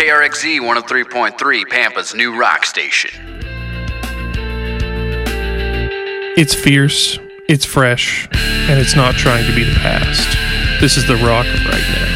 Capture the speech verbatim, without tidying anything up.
K R X Z one oh three point three, Pampa's new rock station. It's fierce, it's fresh, and it's not trying to be the past. This is the rock of right now.